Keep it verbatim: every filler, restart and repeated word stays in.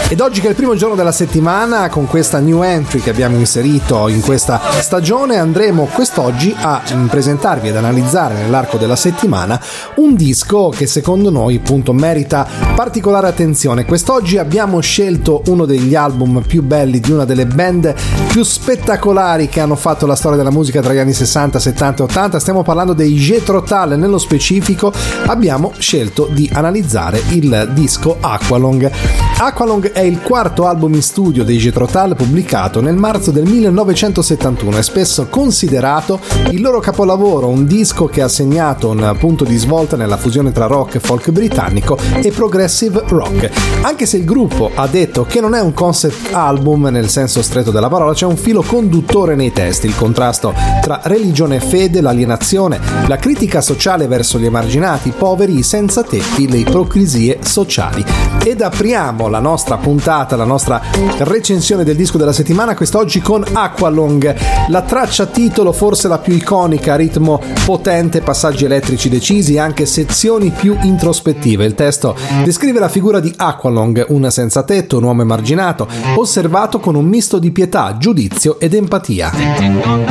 Ed oggi, che è il primo giorno della settimana, con questa new entry che abbiamo inserito in questa stagione, andremo quest'oggi a presentarvi ed analizzare nell'arco della settimana un disco che secondo noi appunto merita particolare attenzione. Quest'oggi abbiamo scelto uno degli album più belli di una delle band più spettacolari che hanno fatto la storia della musica tra gli anni sessanta, settanta e ottanta. Stiamo parlando dei Jethro Tull. Nello specifico abbiamo scelto di analizzare il disco Aqualung. Aqualung è il quarto album in studio dei Jethro Tull, pubblicato nel marzo del millenovecentosettantuno. È spesso considerato il loro capolavoro, un disco che ha segnato un punto di svolta nella fusione tra rock e folk britannico e progressive rock. Anche se il gruppo ha detto che non è un concept album nel senso stretto della parola, c'è un filo conduttore nei testi: il contrasto tra religione e fede, l'alienazione, la critica sociale verso gli emarginati, i poveri, i senza tetti, le ipocrisie sociali. Ed apriamo la nostra puntata, la nostra recensione del disco della settimana quest'oggi con Aqualung, la traccia titolo forse la più iconica, ritmo potente, passaggi elettrici decisi e anche sezioni più introspettive. Il testo descrive la figura di Aqualung, un senza tetto, un uomo emarginato, osservato con un misto di pietà, giudizio ed empatia.